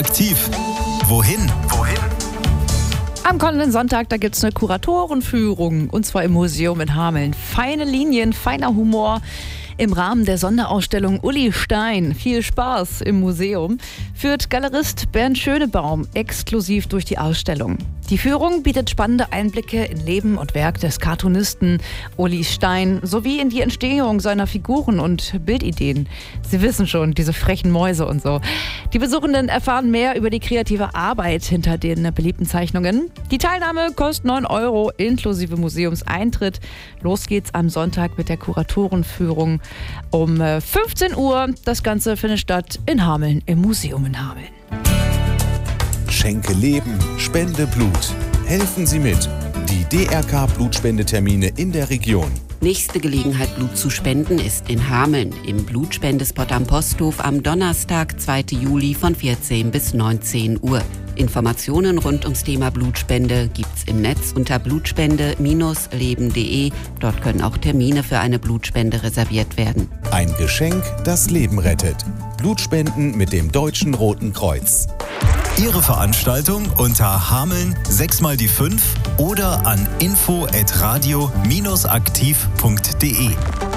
Aktiv. Wohin? Am kommenden Sonntag, da gibt es eine Kuratorenführung, und zwar im Museum in Hameln. Feine Linien, feiner Humor im Rahmen der Sonderausstellung Uli Stein. Viel Spaß im Museum führt Galerist Bernd Schönebaum exklusiv durch die Ausstellung. Die Führung bietet spannende Einblicke in Leben und Werk des Cartoonisten Uli Stein sowie in die Entstehung seiner Figuren und Bildideen. Sie wissen schon, diese frechen Mäuse und so. Die Besuchenden erfahren mehr über die kreative Arbeit hinter den beliebten Zeichnungen. Die Teilnahme kostet 9 € inklusive Museumseintritt. Los geht's am Sonntag mit der Kuratorenführung um 15 Uhr. Das Ganze findet statt in Hameln, im Museum in Hameln. Schenke Leben, spende Blut. Helfen Sie mit. Die DRK-Blutspendetermine in der Region. Nächste Gelegenheit, Blut zu spenden, ist in Hameln im Blutspendespot am Posthof am Donnerstag, 2. Juli von 14 bis 19 Uhr. Informationen rund ums Thema Blutspende gibt's im Netz unter blutspende-leben.de. Dort können auch Termine für eine Blutspende reserviert werden. Ein Geschenk, das Leben rettet. Blutspenden mit dem Deutschen Roten Kreuz. Ihre Veranstaltung unter Hameln 6x5 oder an info@radio-aktiv.de.